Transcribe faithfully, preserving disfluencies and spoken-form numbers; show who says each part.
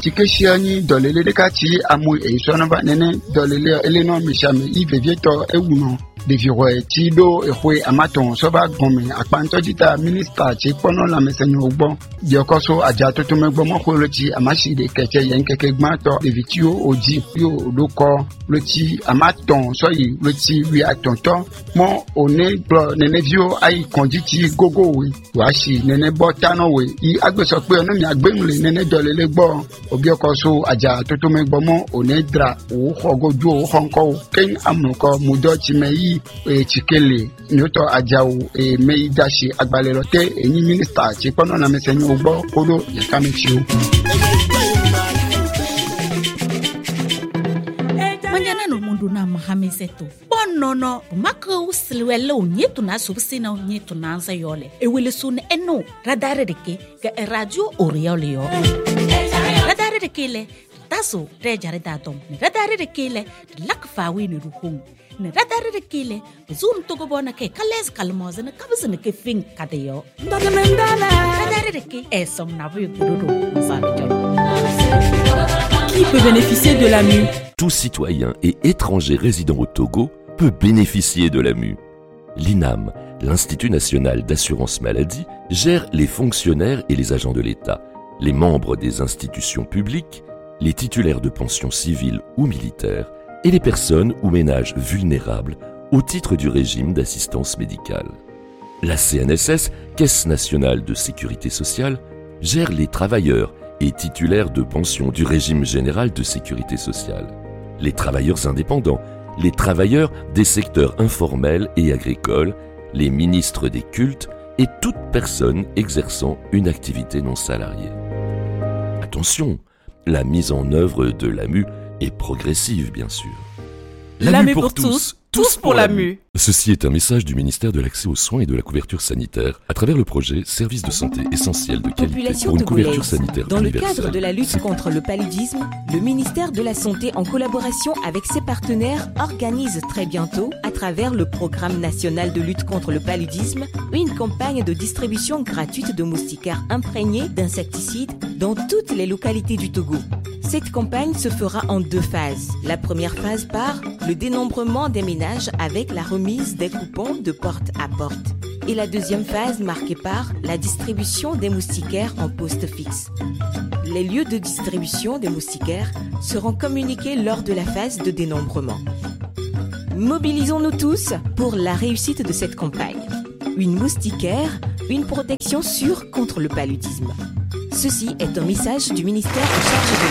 Speaker 1: tikeshiani dolele de kati amu e sonaba nene dolele eleno mishame ivevieto ewuno deviro tido ehwe amaton soba gome akpanto dita minister ti pono la mesenyo ogbo diokoso aja toto megbo mo kholochi amashi de keke yen keke gmato devitio oji yo loko loti amaton soyi loti wi atonto mo one bro nene vio ai konditi gogo we washi nene botano we i agbeso pe onu mi agbenule nene dolele gbo obiokoso aja toto megbo mo one dra o khogoju o khonko ken amuko mudo ti meyi e chikele nyoto ajawo e meidashi agbalelote eni minister ti pono na mesenyo ogbo kodo yakamichiu
Speaker 2: manyana no mundu na mahamiseto bonono maka usilwele unyetu na subsina unyetu na anza yole ewele sun eno radare deke ga radio oriole yo radare deke le taso rejare datom radare deke le lakfawi ni ruhung ne radare de kile zoom to go bona ke kales kalmoze ne kabze ne ke fin kadeyo radare de ke esom na bu gudu
Speaker 3: Qui peut bénéficier de la M U?
Speaker 4: Tout citoyen et étranger résident au Togo peut bénéficier de la M U. L'I N A M, l'Institut national d'assurance maladie, gère les fonctionnaires et les agents de l'État, les membres des institutions publiques, les titulaires de pensions civiles ou militaires, et les personnes ou ménages vulnérables au titre du régime d'assistance médicale. La C N S S, Caisse nationale de sécurité sociale, gère les travailleurs et titulaires de pensions du régime général de sécurité sociale, les travailleurs indépendants, les travailleurs des secteurs informels et agricoles, les ministres des cultes et toute personne exerçant une activité non salariée. Attention, la mise en œuvre de l'A M U est progressive, bien sûr.
Speaker 3: La M U pour tous, tous pour la M U.
Speaker 4: Ceci est un message du ministère de l'Accès aux soins et de la couverture sanitaire à travers le projet Services de santé essentiels de qualité
Speaker 5: Population
Speaker 4: pour une couverture
Speaker 5: togolaise.
Speaker 4: sanitaire
Speaker 5: Dans le
Speaker 4: universelle.
Speaker 5: cadre de la lutte contre le paludisme, le ministère de la Santé, en collaboration avec ses partenaires, organise très bientôt, à travers le Programme national de lutte contre le paludisme, une campagne de distribution gratuite de moustiquaires imprégnés d'insecticides dans toutes les localités du Togo. Cette campagne se fera en deux phases. La première phase par le dénombrement des ménages avec la remise des coupons de porte à porte. Et la deuxième phase marquée par la distribution des moustiquaires en poste fixe. Les lieux de distribution des moustiquaires seront communiqués lors de la phase de dénombrement. Mobilisons-nous tous pour la réussite de cette campagne. Une moustiquaire, une protection sûre contre le paludisme. Ceci est un message du ministère en charge de